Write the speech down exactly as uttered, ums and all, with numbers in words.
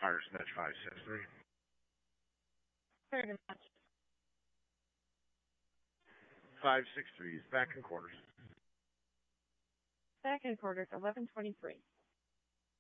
Fire Snatch five six three. Fair to match. five six three is back in quarters. Back in quarters, eleven twenty-three.